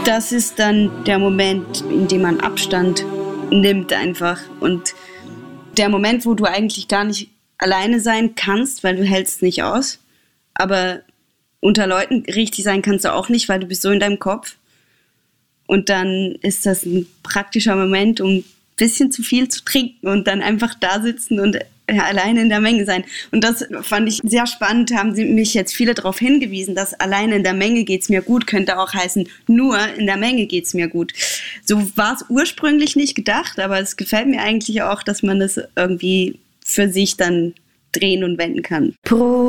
Das ist dann der Moment, in dem man Abstand nimmt einfach. Und der Moment, wo du eigentlich gar nicht alleine sein kannst, weil du hältst es nicht aus. Aber unter Leuten richtig sein kannst du auch nicht, weil du bist so in deinem Kopf. Und dann ist das ein praktischer Moment, um ein bisschen zu viel zu trinken und dann einfach da sitzen und alleine in der Menge sein. Und das fand ich sehr spannend, haben sie mich jetzt viele darauf hingewiesen, dass alleine in der Menge geht's mir gut, könnte auch heißen, nur in der Menge geht's mir gut. So war es ursprünglich nicht gedacht, aber es gefällt mir eigentlich auch, dass man das irgendwie für sich dann drehen und wenden kann.